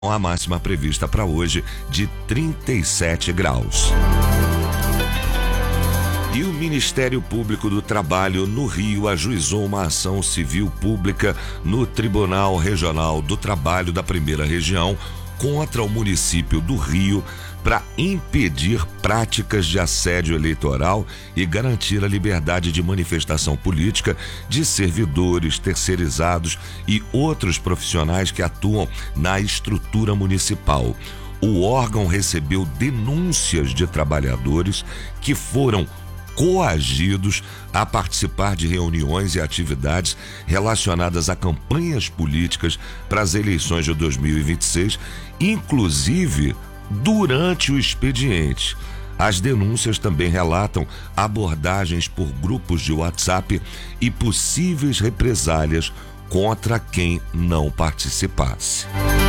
A máxima prevista para hoje de 37 graus. E o Ministério Público do Trabalho no Rio ajuizou uma ação civil pública no Tribunal Regional do Trabalho da Primeira Região contra o município do Rio para impedir práticas de assédio eleitoral e garantir a liberdade de manifestação política de servidores, terceirizados e outros profissionais que atuam na estrutura municipal. O órgão recebeu denúncias de trabalhadores que foram coagidos a participar de reuniões e atividades relacionadas a campanhas políticas para as eleições de 2026, inclusive durante o expediente. As denúncias também relatam abordagens por grupos de WhatsApp e possíveis represálias contra quem não participasse.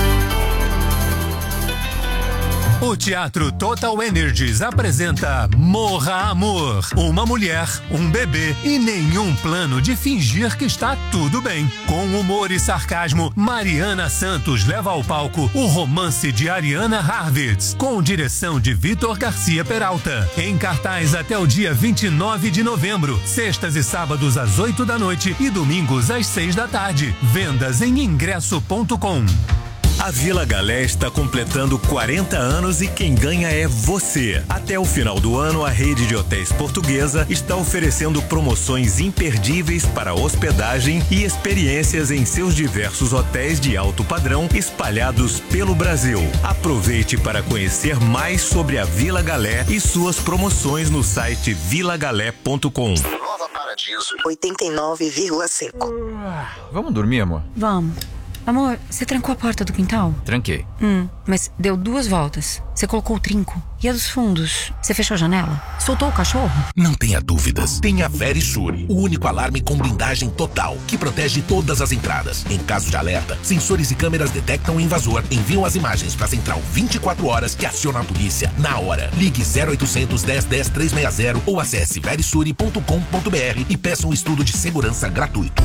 O Teatro Total Energies apresenta Morra Amor. Uma mulher, um bebê e nenhum plano de fingir que está tudo bem. Com humor e sarcasmo, Mariana Santos leva ao palco o romance de Ariana Harvitz, com direção de Vitor Garcia Peralta. Em cartaz até o dia 29 de novembro, sextas e sábados às 8 da noite e domingos às 6 da tarde. Vendas em ingresso.com. A Vila Galé está completando 40 anos e quem ganha é você. Até o final do ano, a rede de hotéis portuguesa está oferecendo promoções imperdíveis para hospedagem e experiências em seus diversos hotéis de alto padrão espalhados pelo Brasil. Aproveite para conhecer mais sobre a Vila Galé e suas promoções no site vilagalé.com. Nova Paradiso 89,5. Vamos dormir, amor? Vamos. Amor, você trancou a porta do quintal? Tranquei. Mas deu 2 voltas. Você colocou o trinco. E a dos fundos? Você fechou a janela? Soltou o cachorro? Não tenha dúvidas. Tem a Verisure, o único alarme com blindagem total, que protege todas as entradas. Em caso de alerta, sensores e câmeras detectam o invasor, enviam as imagens para a central 24 horas que aciona a polícia na hora. Ligue 0800 10 10 360 ou acesse verisure.com.br e peça um estudo de segurança gratuito.